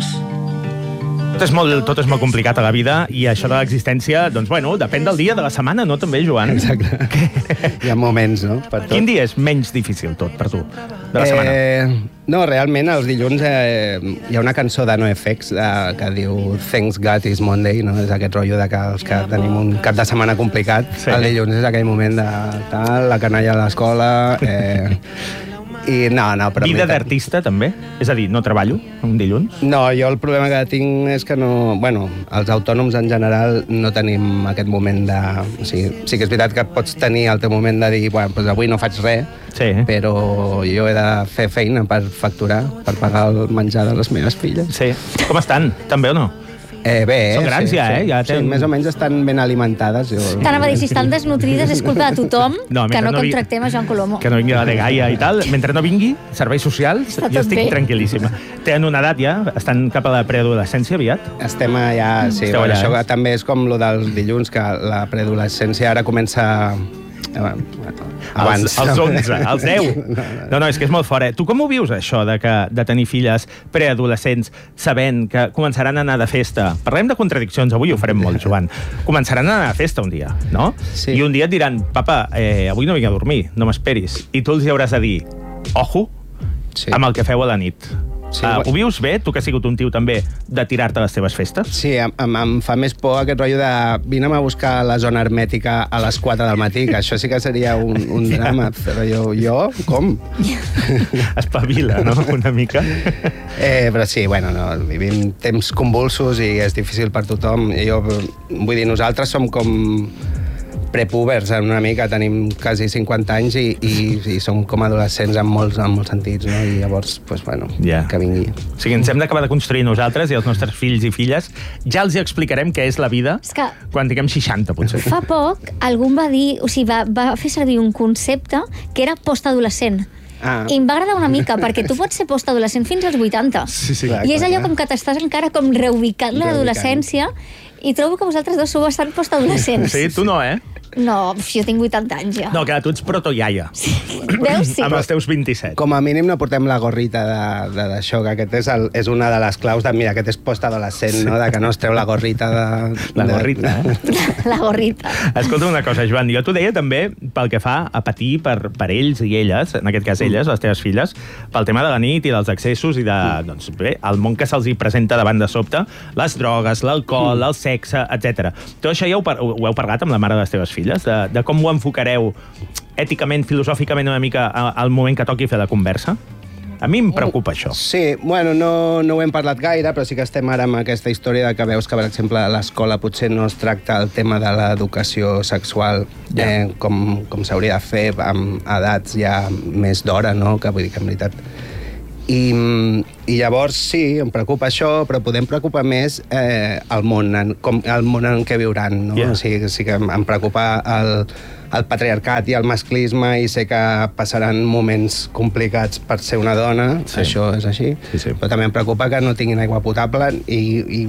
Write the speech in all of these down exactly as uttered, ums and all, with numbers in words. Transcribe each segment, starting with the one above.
dilluns. Tot és, molt, tot és molt complicat a la vida i això de l'existència, doncs, bueno, depèn del dia de la setmana, no, també, Joan? Exacte. Hi ha moments, no?, per tot. Quin dia és menys difícil tot, per tu, de la setmana? Eh, no, realment, els dilluns eh, hi ha una cançó de NoFX eh, que diu Thanks God is Monday, no? És aquest rotllo de que els que tenim un cap de setmana complicat, sí. El dilluns és aquell moment de tal, la canalla a l'escola... Eh, I no, no, però vida d'artista, també? És a dir, no treballo un dilluns? No, jo el problema que tinc és que no... Bueno, els autònoms en general no tenim aquest moment de... O sigui, sí que és veritat que pots tenir el teu moment de dir, bueno, doncs avui no faig res, sí. Però jo he de fer feina per facturar, per pagar el menjar de les meves filles. Sí. Com estan? També o no? Eh, bé, són grans sí, ja, sí. eh? Ja ten... Sí, més o menys estan ben alimentades. Jo... T'anava a dir, si estan desnutrides és culpa de tothom no, que no, no contractem vi... a Joan Colomo. Que no vingui la de Gaia i tal. Mentre no vingui, serveis socials, Està jo estic bé. Tranquil·líssima. Tenen una edat ja? Estan cap a la preadolescència aviat? Estem allà, sí. Bueno, allà, això eh? També és com lo dels dilluns, que la preadolescència ara comença... Bueno, abans. Els, els onze, els deu. No, no, és que és molt fort, eh? Tu com ho vius, això de, que, de tenir filles preadolescents sabent que començaran a anar de festa? Parlem de contradiccions, avui ho farem molt, Joan. Començaran a anar de festa un dia, no? Sí. I un dia et diran, papa, eh, avui no vinc a dormir, no m'esperis. I tu els hi hauràs de dir, ojo, sí. Amb el que feu a la nit. Sí, uh, ho vius bé, tu que has sigut un tio també, de tirar-te a les teves festes? Sí, em, em fa més por aquest rotllo de vine'm a buscar la zona hermètica a les quatre del matí, que això sí que seria un, un drama, però jo, jo com? Espavila, no?, una mica. Eh, però sí, bueno, no, vivim temps convulsos i és difícil per tothom. Jo, vull dir, nosaltres som com... prepúbers, una mica, tenim quasi cinquanta anys i, i, i som com adolescents en molts, en molts sentits, no? I llavors, pues, bueno, yeah. Que vingui. O sigui, ens hem d'acabar de construir nosaltres i els nostres fills i filles. Ja els hi explicarem què és la vida és que quan tinguem seixanta, potser. Fa poc, algú em va dir, o sigui, va, va fer servir un concepte que era postadolescent. Ah. I em va agradar una mica, perquè tu pots ser postadolescent fins als vuitanta. Sí, sí, clar, I és clar, allò clar. com que t'estàs encara com reubicant l'adolescència i trobo que vosaltres dos sou bastant postadolescents. Sí, tu no, eh? No, jo tinc vuitanta anys ja. No, que tu ets protoiaia. Sí. Veus? Sí. Amb els teus vint-i-set. Com a mínim no portem la gorrita d'això, que aquest és, el, és una de les claus de, mira, aquest és postadolescent, sí. No? De que no es treu la gorrita de... La gorrita, eh? La gorrita. Escolta una cosa, Joan, jo t'ho deia també pel que fa a patir per, per ells i elles, en aquest cas elles, les teves filles, pel tema de la nit i dels excessos i de, doncs bé, el món que se'ls hi presenta davant de sobte, les drogues, l'alcohol, mm. el sexe, etcètera. Tot això ja ho, ho heu parlat amb la mare de les teves filles? De, de com ho enfocareu èticament, filosòficament una mica al moment que toqui fer la conversa? A mi em preocupa això. Sí, bueno, no, no ho hem parlat gaire, però sí que estem ara amb aquesta història de que veus que, per exemple, a l'escola potser no es tracta el tema de l'educació sexual yeah. eh, com, com s'hauria de fer amb edats ja més d'hora, no? Que vull dir que en veritat... I, i llavors sí, em preocupa això, però podem preocupar més eh, el món, en, com, el món en què viuran, no? Yeah. O sigui, sí que em, em preocupa el, el patriarcat i el masclisme i sé que passaran moments complicats per ser una dona, sí. Això és així, sí, sí. Però també em preocupa que no tinguin aigua potable i, i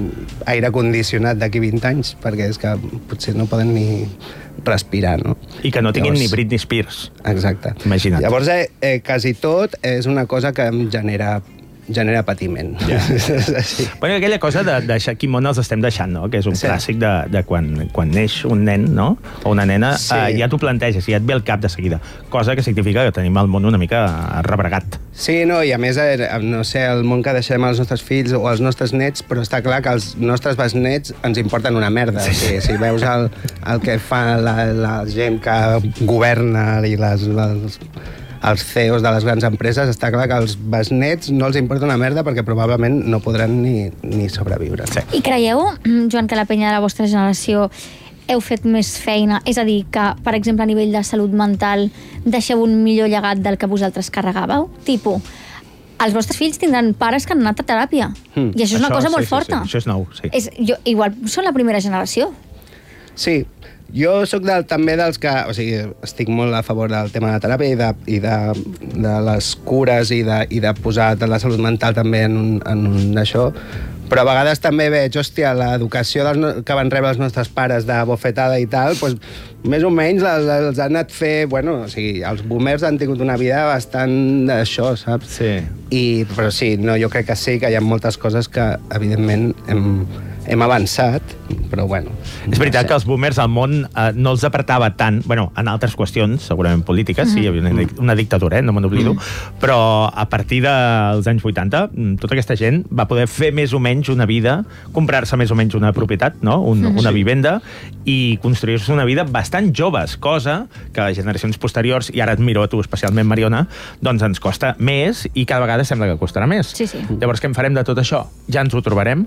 aire condicionat d'aquí vint anys, perquè és que potser no poden ni respirar, no? I que no tinguin Llavors, ni Britney Spears. Exacte. Imagina't. Llavors, eh, eh, quasi tot és una cosa que em genera genera patiment. Yeah. Sí. Bueno, aquella cosa de deixar quin món els estem deixant, no? Que és un sí. clàssic de, de quan, quan neix un nen, no? O una nena, sí. eh, ja t'ho planteges, ja et ve el cap de seguida. Cosa que significa que tenim el món una mica rebregat. Sí, no, i a més, eh, no sé, el món que deixem als nostres fills o als nostres nets, però està clar que els nostres besnets ens importen una merda. Sí. Sí, si veus el, el que fa la, la gent que governa i les... les els C E Os de les grans empreses, està clar que els besnets no els importa una merda perquè probablement no podran ni, ni sobreviure. Sí. I creieu, Joan, que la penya de la vostra generació heu fet més feina? És a dir, que, per exemple, a nivell de salut mental deixeu un millor llegat del que vosaltres carregàveu? Tipo, els vostres fills tindran pares que han anat a teràpia. Mm. I això és una això, cosa sí, molt sí, forta. Sí, això és nou, sí. És, jo, igual són la primera generació. Sí, Jo sóc del, també dels que... O sigui, estic molt a favor del tema de la teràpia i de, i de, de les cures i de, i de posar la salut mental també en un, en un d'això. Però a vegades també veig, hòstia, l'educació dels no, que van rebre els nostres pares de bofetada i tal, doncs, més o menys els, els han anat fer... Bueno, o sigui, els boomers han tingut una vida bastant d'això, saps? Sí. I, però sí, no, jo crec que sí, que hi ha moltes coses que, evidentment, hem, hem avançat, però bueno... És veritat no sé. Que els boomers al món eh, no els apretava tant, bueno, en altres qüestions, segurament polítiques, mm-hmm. sí, hi havia una, una dictadura, eh, no me n'oblido, mm-hmm. però a partir dels anys vuitanta, tota aquesta gent va poder fer més o menys una vida, comprar-se més o menys una propietat, no? Un, mm-hmm. una vivenda, i construir-se una vida bastant joves, cosa que a generacions posteriors, i ara et miro a tu especialment, Mariona, doncs ens costa més i cada vegada sembla que costarà més. Sí, sí. Llavors, què en farem de tot això? Ja ens ho trobarem?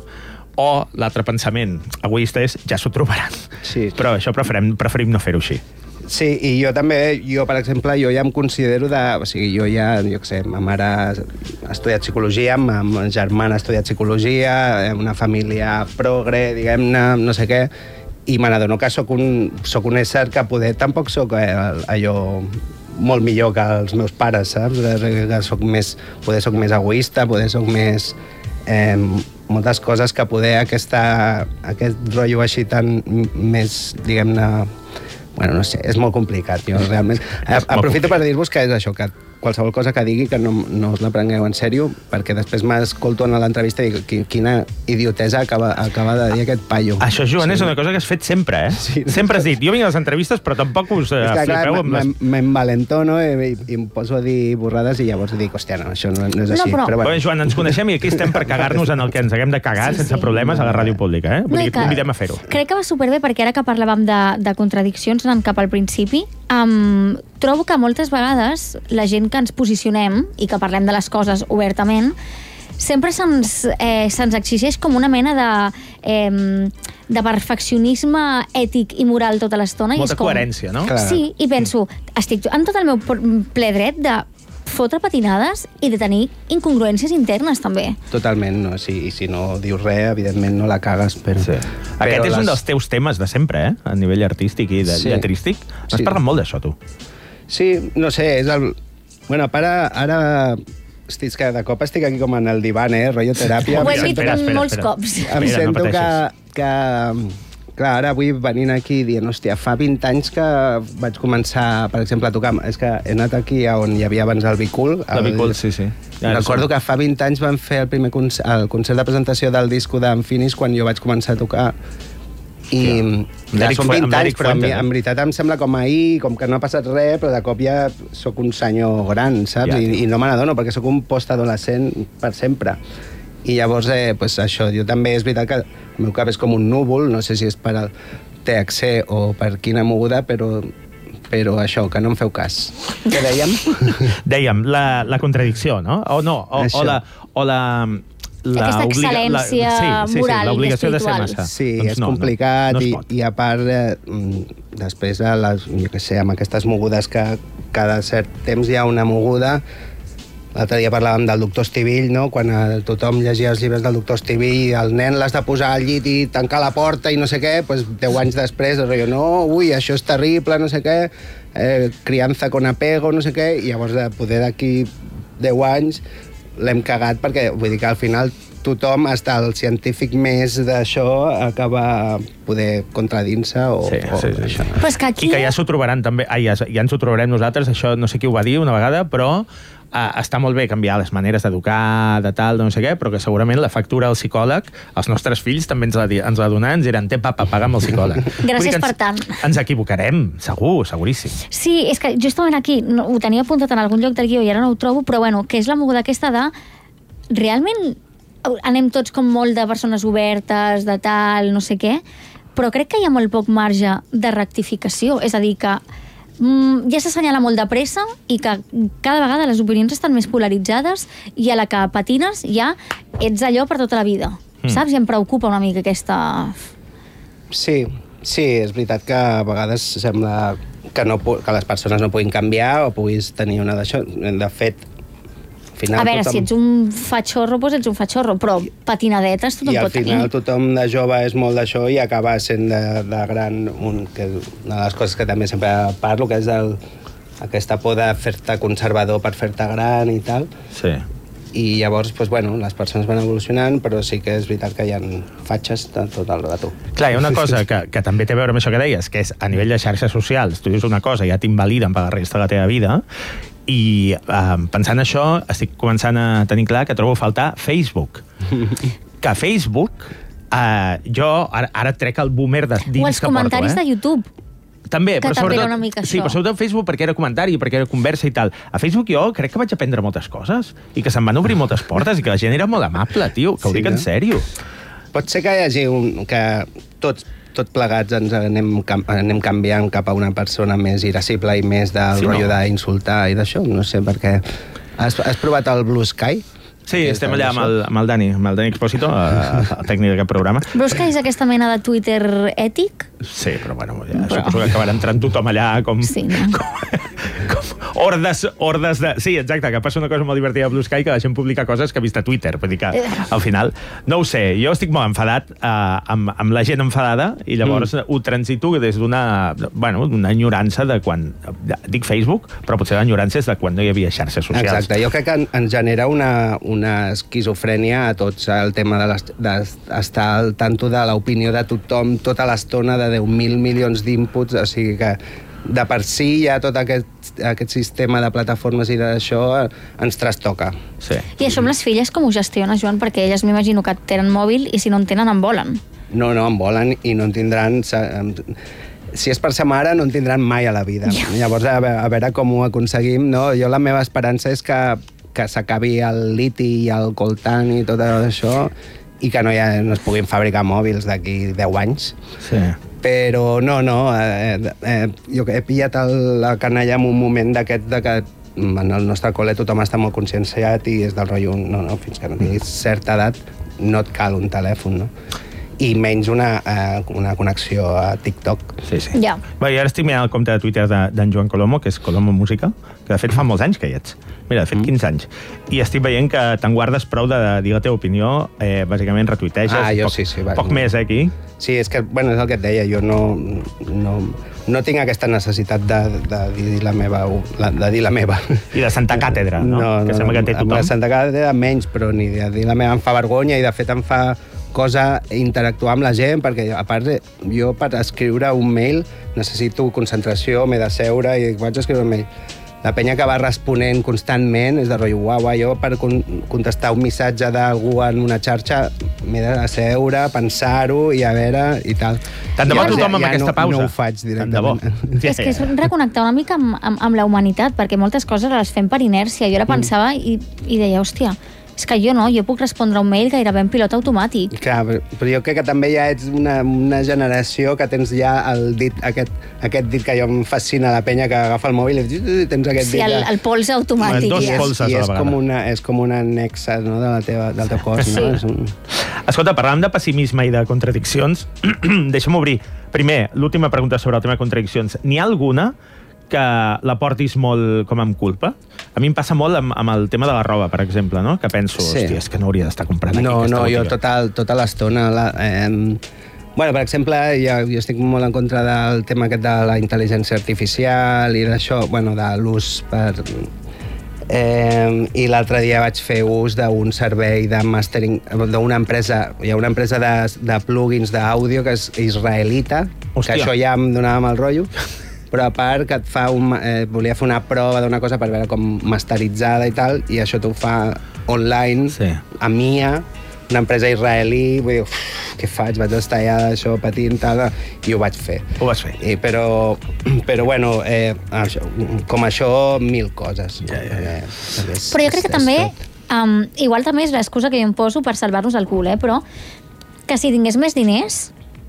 O l'altre pensament egoista és ja s'ho trobaran. Sí. Però això preferim, preferim no fer-ho així. Sí, i jo també, jo per exemple, jo ja em considero de... O sigui, jo ja, jo què sé, ma mare ha estudiat psicologia, ma, ma germana ha estudiat psicologia, una família progre, diguem-ne, no sé què, i me n'adono que soc un, soc un ésser que poder tampoc soc eh, allò molt millor que els meus pares, saps? Que soc més, poder soc més egoista, poder soc més... Eh, moltes coses que poder aquesta, aquest rotllo així tan més, diguem-ne... Bueno, no sé, és molt complicat. Jo realment... Aprofito per dir-vos que és això, que qualsevol cosa que digui que no, no us la prengueu en sèrio, perquè després m'escolto en l'entrevista i dic quina idiotesa acaba, acaba de dir aquest paio. Això, Joan, sí. És una cosa que has fet sempre, eh? Sí. Sempre has dit, jo vinc a les entrevistes, però tampoc us eh, que, flipeu amb les... M'envalentono i, i em poso a dir borrades i llavors dic, hòstia, no, això no, no és així. No, però... però bueno. Bé, Joan, ens coneixem i aquí estem per cagar-nos en el que ens haguem de cagar sí, sense sí. problemes a la ràdio pública, eh? Vull dir, no, convidem a fer-ho. Crec que va superbé, perquè ara que parlàvem de, de contradiccions anant cap al principi, um, trobo que moltes vegades la gent que ens posicionem i que parlem de les coses obertament, sempre se'ns eh, se'ns exigeix com una mena de, eh, de perfeccionisme ètic i moral tota l'estona. Molta i és com... coherència, no? Clar. Sí, i penso, estic en tot el meu ple dret de fotre patinades i de tenir incongruències internes, també. Totalment, no? Si, i si no dius res, evidentment no la cagues, però... Sí. Aquest però és les... un dels teus temes de sempre, eh? A nivell artístic i de sí. lletrístic. Has sí. parlat molt d'això, tu. Sí, no sé, és el... Bueno, para, ara... Estic, que de cop estic aquí com en el divan, eh? Rotllo teràpia. Ho hem dit espera, espera, molts espera. cops. Em Espera, sento no que, que... Clar, ara avui venint aquí dient, hòstia, fa vint anys que vaig començar, per exemple, a tocar... És que he anat aquí on hi havia abans el Bicul. El Bicul, sí, sí. Ja recordo que fa vint anys van fer el primer concert, el concert de presentació del disco d'en Finis quan jo vaig començar a tocar. I ja, són vint anys, però Fuentes, en veritat em sembla com ahir, com que no ha passat res, però de cop ja sóc un senyor gran, saps? Ja, I, I no me n'adono, perquè sóc un postadolescent per sempre. I llavors, eh, pues això, jo també és veritat que el meu cap és com un núvol, no sé si és per al T H C o per quina moguda, però, però això, que no em feu cas. Què dèiem? Dèiem, la, la contradicció, no? O no, o, o la... O la La aquesta excel·lència la, sí, sí, moral sí, i espiritual. De ser massa. Sí, doncs és no, complicat no, no i, i a part, eh, després, de les, jo què sé, amb aquestes mogudes que cada cert temps hi ha una moguda. L'altre dia parlàvem del doctor Estivill, no? Quan eh, tothom llegia els llibres del doctor Estivill i el nen l'has de posar al llit i tancar la porta i no sé què, doncs deu anys després, jo, no, ui, això és terrible, no sé què, eh, crianza con apego, no sé què, i llavors de poder d'aquí deu anys l'hem cagat perquè, vull dir que al final tothom, hasta el científic més d'això, acaba poder contradint-se o, sí, o sí, sí. això. Pues que aquí... I que ja s'ho trobaran també, ai, ja, ja ens ho trobarem nosaltres, això no sé qui ho va dir una vegada, però uh, està molt bé canviar les maneres d'educar, de tal, de no sé què, però que segurament la factura al psicòleg, els nostres fills també ens la, ens la donaran, ens diran, té papa, paga'm el psicòleg. Gràcies ens, per tant. Ens equivocarem, segur, seguríssim. Sí, és que justament aquí, no, ho tenia apuntat en algun lloc del guió i ara no ho trobo, però bueno, que és la moguda aquesta de... Realment anem tots com molt de persones obertes, de tal, no sé què, però crec que hi ha molt poc marge de rectificació. És a dir, que mm, ja s'assenyala molt de pressa i que cada vegada les opinions estan més polaritzades i a la que patines ja ets allò per tota la vida. Mm. Saps? I em preocupa una mica aquesta... Sí, sí, és veritat que a vegades sembla que, no, que les persones no puguin canviar o puguis tenir una d'això. De fet, Final, a veure, tothom... si ets un fatxorro, doncs ets un fatxorro, però patinadetes tothom I al pot tenir. final tothom de jove és molt d'això i acaba sent de, de gran... Un, que, una de les coses que també sempre parlo, que és el, aquesta por de fer-te conservador per fer-te gran i tal. Sí. I llavors, doncs, bueno, les persones van evolucionant, però sí que és veritat que hi ha fatxes de tot el rato. Clar, hi ha una cosa que, que també té a veure amb això que deies, que és a nivell de xarxes socials, tu dius una cosa i ja t'invaliden per la resta de la teva vida, i eh, pensant això estic començant a tenir clar que trobo a faltar Facebook. Que Facebook, eh, jo ara, ara trec el boomer de dins o els que comentaris porto, eh? de YouTube. També, que però també sobretot, era una mica sí, això. però sobretot Facebook perquè era comentari, perquè era conversa i tal. A Facebook jo crec que vaig aprendre moltes coses i que se'm van obrir moltes portes i que la gent era molt amable, tio, que ho Sí, dic en no? sèrio. Pot ser que hi hagi un... que tots tot plegats ens anem, cam, anem canviant cap a una persona més irascible i més del Sí, sí, rotllo no? d'insultar i d'això, no sé, perquè... Has, has provat el Blue Sky? Sí, estem allà amb el, amb el Dani, amb el Dani Expósito, el tècnic d'aquest programa. Però és que és aquesta mena de Twitter ètic? Sí, però bueno, ja, Però- suposo que acabarà entrant tothom allà com... Sí, no? com, com hordes, hordes de... Sí, exacte, que passa una cosa molt divertida a Blue Sky, que la gent publica coses que ha vist a Twitter. Vull dir que, al final, no ho sé, jo estic molt enfadat eh, amb, amb la gent enfadada i llavors mm. ho transito des d'una bueno, d'una enyorança de quan... Dic Facebook, però potser l'enyorança és de quan no hi havia xarxes socials. Exacte, jo crec que en- ens genera una, una esquizofrènia a tots, el tema d'estar al tanto de l'opinió de tothom tota l'estona de deu mil milions d'inputs, o sigui que de per si ja tot aquest, aquest sistema de plataformes i d'això eh, ens trastoca. Sí. I això amb les filles com ho gestiones, Joan? Perquè elles m'imagino que tenen mòbil i si no en tenen en volen. No, no, en volen i no en tindran... Si és per sa mare, no en tindran mai a la vida. Ja. Llavors, a veure, a veure com ho aconseguim, no? Jo la meva esperança és que, que s'acabi el liti i el coltan i tot això i que no, hi ha, no es puguin fabricar mòbils d'aquí deu anys. Sí. Però no, no, eh, eh, jo he pillat el, la canalla en un moment d'aquest de que en el nostre col·le tothom està molt conscienciat i és del rotllo, no, no, fins que no tinguis certa edat no et cal un telèfon, no? I menys una, eh, una connexió a TikTok. Sí, sí. Ja. Bé, jo ara estic mirant el compte de Twitter d'en de, Joan Colomo, que és Colomo Música, que de fet fa molts anys que hi ets. Mira, de fet quinze anys. I estic veient que te'n guardes prou de dir la teva opinió, eh, bàsicament retuiteges. Ah, jo poc, sí, sí, va. Poc més, eh, aquí. Sí, és que, bueno, és el que et deia, jo no, no, no tinc aquesta necessitat de, de dir la meva, la, de dir la meva. I de Santa Càtedra, no? No, que no, sembla que té amb tothom. la Santa Càtedra menys, però ni de dir la meva em fa vergonya i de fet em fa cosa interactuar amb la gent, perquè a part jo per escriure un mail necessito concentració, m'he de seure i vaig escriure un mail. La penya que va responent constantment és de rotllo, uau, jo per con contestar un missatge d'algú en una xarxa m'he de seure, pensar-ho i a veure i tal. Tant de bo Ja- tothom amb ja aquesta no, pausa. No ho faig Tant de bo. directament. És que és reconnectar una mica amb, amb, amb la humanitat, perquè moltes coses les fem per inèrcia. Jo ara pensava i, i deia, hòstia, és que jo no, jo puc respondre un mail gairebé en pilot automàtic. Clar, però jo crec que també ja ets una, una generació que tens ja el dit, aquest, aquest dit que jo em fascina, la penya que agafa el mòbil i tens aquest Sí, dit. el, ja. el pols automàtic. Dos I ja. és, polses i a la és, vegada. com una, és com una nexa, no, de la teva, del teu cos. Sí. No? És un... Escolta, parlàvem de pessimisme i de contradiccions. Deixa'm obrir. Primer, l'última pregunta sobre el tema de contradiccions. N'hi ha alguna que la portis molt com amb culpa? A mi em passa molt amb, amb el tema de la roba, per exemple, no? Que penso, Sí. hòstia, és que no hauria d'estar comprant aquí No, aquesta no, jo botiga. tota, tota l'estona... La, eh, bueno, per exemple, jo, jo estic molt en contra del tema aquest de la intel·ligència artificial i d'això, bueno, de l'ús per... Eh, I l'altre dia vaig fer ús d'un servei de mastering d'una empresa, hi ha una empresa de, de plugins d'àudio que és israelita, Hòstia. que això ja em donava mal rotllo, però a part que et fa un, eh, volia fer una prova d'una cosa per veure com masteritzada i tal, i això t'ho fa online, Sí. a M I A, una empresa israelí, vull dir, uf, què faig? Vaig estar allà d'això patint, tal, i ho vaig fer. Ho vas fer. I, però, però, bueno, eh, això, com això, mil coses. Ja, ja, ja. Eh, perquè és- Però jo crec que és també, tot. um, igual també és l'excusa que jo em poso per salvar-nos el cul, eh? Però que si tingués més diners,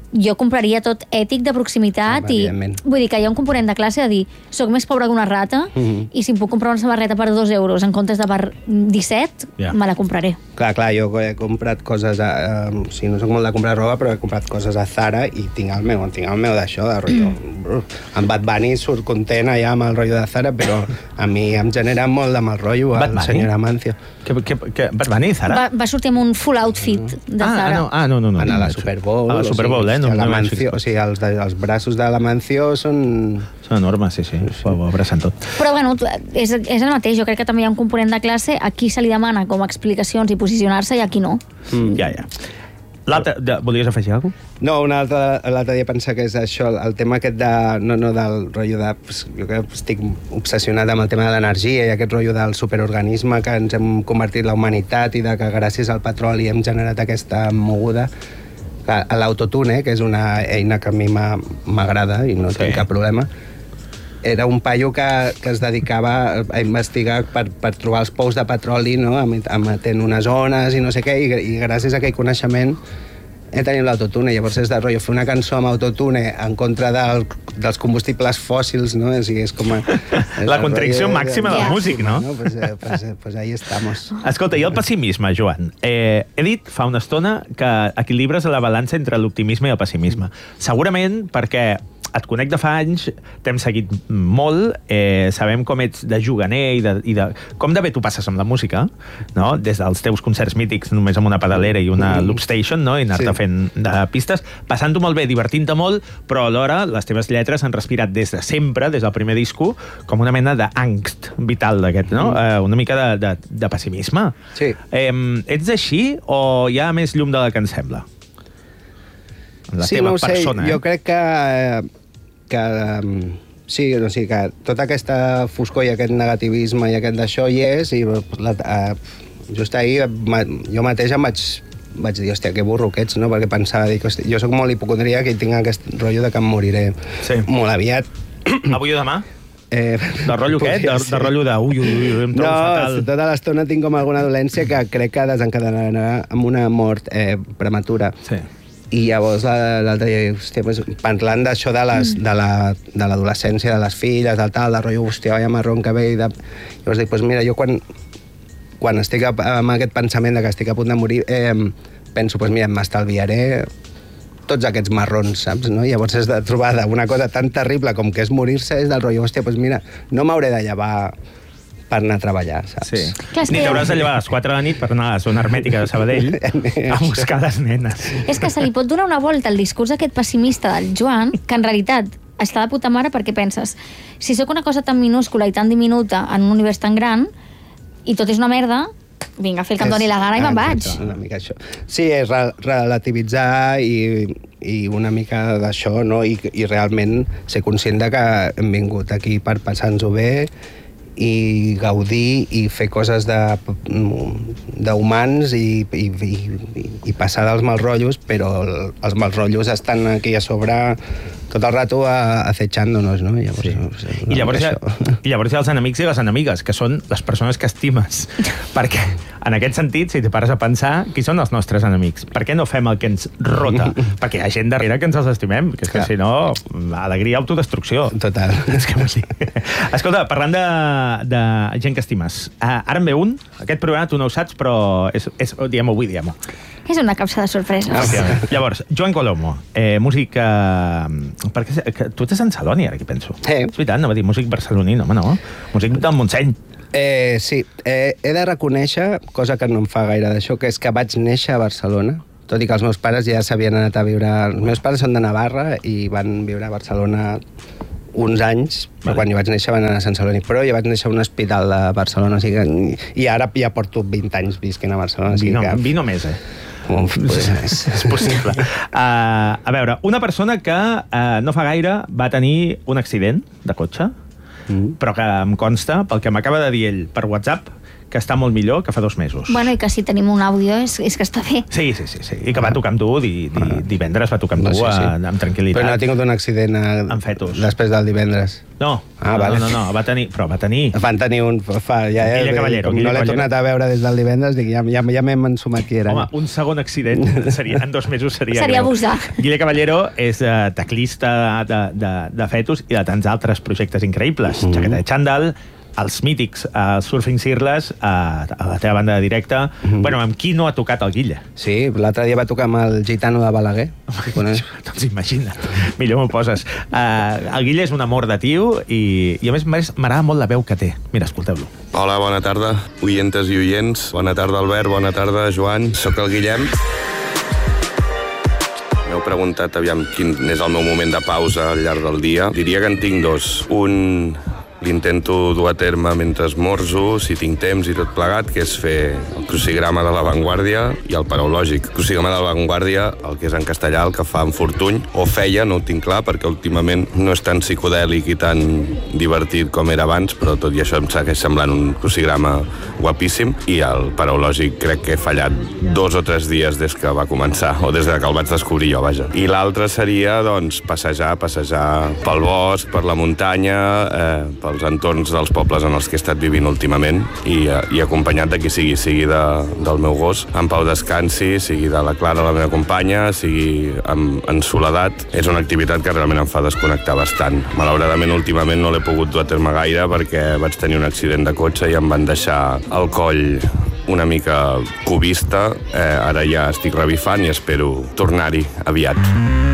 jo compraria tot ètic de proximitat Home, i evidentment. vull dir que hi ha un component de classe de dir soc més pobra que una rata Mhm. i si em puc comprar una samarreta per dos euros en comptes de per disset, Ja. me la compraré. Clar, clar, jo he comprat coses... A, eh, o sigui, no soc molt de comprar roba, però he comprat coses a Zara i tinc el meu, tinc el meu d'això, de rotllo. Mm. En Bad Bunny surt content allà amb el rotllo de Zara, però a mi em genera molt de mal rotllo Bad el Bunny? senyor Amancio. Que, que, que, Bad Bunny, Zara? Va, va sortir amb un full outfit de ah, Zara. no, ah, no, no. no Anar a la no, Super Bowl. A la Super Bowl, o sigui, eh? No, hòstia, no l'Amancio, o sigui, els, de, els braços de l'Amancio són... Són enormes, sí, sí. Ho abracen tot. Però bueno, és, és el mateix, jo crec que també hi ha un component de classe, a qui se li demana com a explicacions i posicionar-se i a qui no. Mm. Ja, ja. L'altre, de, volies afegir alguna cosa? No, un altre, l'altre dia pensar que és això, el, el tema aquest de... No, no del rotllo de... Pues, jo que estic obsessionat amb el tema de l'energia i aquest rotllo del superorganisme que ens hem convertit la humanitat i de que gràcies al petroli hem generat aquesta moguda. L'autotune, eh, que és una eina que a mi m'agrada i no sí. tinc cap problema, era un paio que, que es dedicava a investigar per, per trobar els pous de petroli, no? emetent unes ones i no sé què, i, i gràcies a aquell coneixement he tenit l'autotune. Llavors és de rotllo fer una cançó amb autotune en contra del, dels combustibles fòssils, no? O sigui, és com a, és la contradicció màxima del yeah. músic, no? no? Pues, eh, pues, eh, pues ahí estamos. Escolta, i el pessimisme, Joan? Eh, he dit fa una estona que equilibres la balança entre l'optimisme i el pessimisme. Segurament perquè et conec de fa anys, t'hem seguit molt, eh, sabem com ets de juganer i de, i de... Com de bé tu passes amb la música, no? Des dels teus concerts mítics, només amb una pedalera i una loop station, no? I anar-te sí. fent de pistes, passant-ho molt bé, divertint-te molt, però alhora les teves lletres han respirat des de sempre, des del primer disco, com una mena d'angst vital d'aquest, no? Mm. Eh, una mica de, de, de pessimisme. Sí. Eh, ets així o hi ha més llum de la que ens sembla? En la sí, teva no ho sé, persona, jo eh? crec que... que um, sí, o sigui, que tota aquesta foscor i aquest negativisme i aquest d'això hi és i la, uh, just ahir ma, jo mateix em vaig, vaig dir, hòstia, que burro que ets, no? Perquè pensava, dic, hòstia, jo sóc molt hipocondríac i tinc aquest rotllo de que em moriré sí. molt aviat. Avui o demà? Eh, de rotllo què? De, de rotllo de ui, ui, ui, em trobo no, fatal. No, tota l'estona tinc com alguna dolència que crec que desencadenarà amb una mort eh, prematura. Sí. I llavors l'altre dia, hòstia, pues, parlant d'això de les, mm. de la, de l'adolescència, de les filles, del tal, de rotllo, hòstia, vaya marrón que ve, i de... llavors dic, pues mira, jo quan, quan estic amb aquest pensament de que estic a punt de morir, eh, penso, pues mira, m'estalviaré tots aquests marrons, saps? No? I llavors és de trobar una cosa tan terrible com que és morir-se, és del rotllo, hòstia, pues mira, no m'hauré de llevar per anar a treballar, saps? Sí. Clar, Ni que... t'hauràs de llevar a les quatre de la nit per anar a la zona hermètica de Sabadell a buscar les nenes. És que se li pot donar una volta al discurs aquest pessimista del Joan, que en realitat està de puta mare perquè penses, si sóc una cosa tan minúscula i tan diminuta en un univers tan gran i tot és una merda, vinga, a fer el que em doni la gana i me'n vaig. Una mica això. Sí, és re relativitzar i, i una mica d'això, no? I, i realment ser conscient de que hem vingut aquí per passar-nos-ho bé i gaudir i fer coses d'humans i, i, i, i passar dels mals rotllos, però els mals rotllos estan aquí a sobre tot el rato acechándonos, no? Llavors, sí. no sé, I, llavors hi ha, I llavors hi ha els enemics i les enemigues, que són les persones que estimes. Perquè, en aquest sentit, si t'hi pares a pensar, qui són els nostres enemics? Per què no fem el que ens rota? Perquè hi ha gent darrere que ens els estimem, que és que, clar, si no, alegria, autodestrucció. Total. És que sí. Escolta, parlant de, de gent que estimes, uh, ara en ve un, aquest programa tu no ho saps, però és, és, diem-ho avui, diem-ho. És una capsa de sorpreses. Ah, llavors, Joan Colomo, eh, músic... Eh, perquè que, tu ets de Sant Celoni, ara que penso. Sí. És veritat, no va dir músic barceloní, no, home, no. Músic del Montseny. Eh, sí, eh, he de reconèixer, cosa que no em fa gaire d'això, que és que vaig néixer a Barcelona, tot i que els meus pares ja s'havien anat a viure... Els meus pares són de Navarra i van viure a Barcelona uns anys, però vale. Quan jo vaig néixer van anar a Sant Celoni, però jo vaig néixer a un hospital de Barcelona, o sigui que, i ara ja porto vint anys visquent a Barcelona. O sigui Vino, que... vino més, eh? Uf, pues, és, és possible. Uh, a veure, una persona que uh, no fa gaire va tenir un accident de cotxe, mm. però que em consta, pel que m'acaba de dir ell per WhatsApp, que està molt millor que fa dos mesos. Bueno, i que si tenim un àudio és, és que està bé. Sí, sí, sí, sí. I que va tocar amb tu, di, di, divendres va tocar amb tu no, sí, sí. A, amb tranquil·litat. Però no ha tingut un accident a... amb fetus. Després del divendres. No, ah, no, vale. no, no, va tenir, però va tenir... Van tenir un... Fa, ja, ja, Guille Caballero. Com Guille no l'he Caballero. tornat a veure des del divendres, dic, ja, ja, ja m'hem ensumat qui era. Home, un segon accident seria, en dos mesos seria Seria greu. abusar. Guille Caballero és uh, teclista de, de, de fetus i de tants altres projectes increïbles. Mm -hmm. Jaqueta de xandall, els mítics uh, Surfing Sirles, uh, a la teva banda de directe. Mm -hmm. Bueno, amb qui no ha tocat el Guille? Sí, l'altre dia va tocar amb el Gitano de Balaguer. Doncs imagina't, millor m'ho poses. Uh, el Guille és un amor de tio i, i a més m'agrada molt la veu que té. Mira, escolteu-lo. Hola, bona tarda, oientes i oients. Bona tarda, Albert, bona tarda, Joan. Soc el Guillem. M'heu preguntat aviam quin és el meu moment de pausa al llarg del dia. Diria que en tinc dos. Un l'intento dur a terme mentre esmorzo, si tinc temps i tot plegat, que és fer el crucigrama de l'avantguàrdia i el paraulògic. El crucigrama de l'avantguàrdia, el que és en castellà, el que fa en Fortuny, o feia, no ho tinc clar, perquè últimament no és tan psicodèlic i tan divertit com era abans, però tot i això em segueix semblant un crucigrama guapíssim, i el paraulògic crec que he fallat dos o tres dies des que va començar, o des que el vaig descobrir jo, vaja. I l'altre seria, doncs, passejar, passejar pel bosc, per la muntanya, eh, pel els entorns dels pobles en els que he estat vivint últimament i, i acompanyat de qui sigui, sigui de, del meu gos, en Pau Descansi, sigui de la Clara, la meva companya, sigui en, en soledat. És una activitat que realment em fa desconnectar bastant. Malauradament, últimament no l'he pogut dur a terme gaire perquè vaig tenir un accident de cotxe i em van deixar el coll una mica cubista. Eh, ara ja estic revifant i espero tornar-hi aviat.